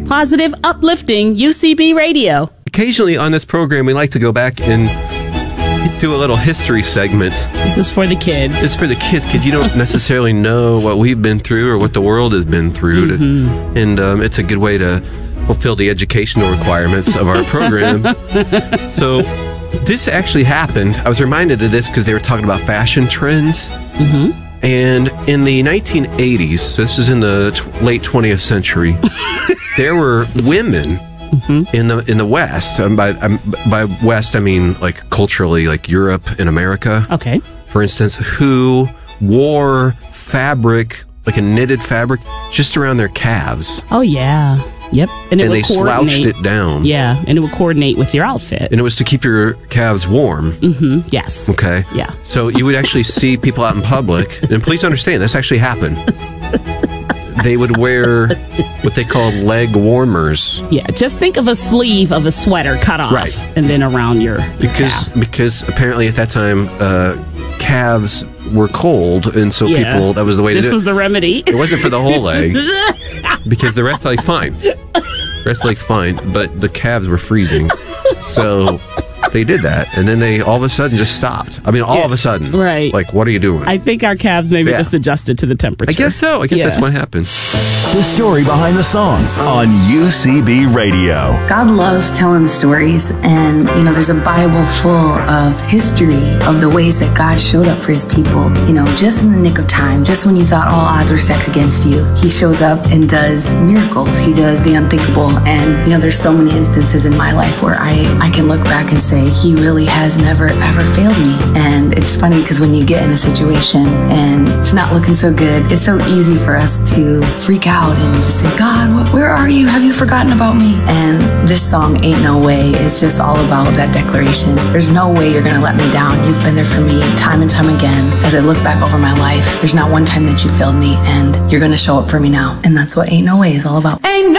positive, uplifting UCB radio. Occasionally on this program, we like to go back and do a little history segment. This is for the kids. It's for the kids because you don't necessarily know what we've been through or what the world has been through. And it's a good way to fulfill the educational requirements of our program. So this actually happened. I was reminded of this because they were talking about fashion trends. And in the 1980s, so this is in the late 20th century, there were women in the West. By West, I mean like culturally, like Europe and America. Okay. For instance, who wore fabric, like a knitted fabric, just around their calves. Oh, yeah. Yep. And they slouched it down. Yeah. And it would coordinate with your outfit. And it was to keep your calves warm. Yes. Okay. Yeah. So you would actually see people out in public, and please understand, this actually happened. They would wear what they call leg warmers. Yeah, just think of a sleeve of a sweater cut off, right, and then around your calf. Because apparently at that time calves were cold, and so people, that was the way to do it. This was the remedy. It wasn't for the whole leg, because the rest of the leg's fine. The rest of the leg's fine, but the calves were freezing, so they did that, and then they all of a sudden just stopped. I mean, all of a sudden. Right. Like, what are you doing? I think our calves maybe just adjusted to the temperature. I guess so. I guess that's what happened. The story behind the song on UCB Radio. God loves telling stories, and there's a Bible full of history of the ways that God showed up for his people. Just in the nick of time, just when you thought all odds were stacked against you, he shows up and does miracles. He does the unthinkable. And there's so many instances in my life where I can look back and say, he really has never ever failed me. And it's funny because when you get in a situation and it's not looking so good, it's so easy for us to freak out and just say, God, where are you? Have you forgotten about me? And this song, Ain't No Way, is just all about that declaration. There's no way you're gonna let me down. You've been there for me time and time again. As I look back over my life, there's not one time that you failed me, and you're gonna show up for me now. And that's what Ain't No Way is all about. Ain't no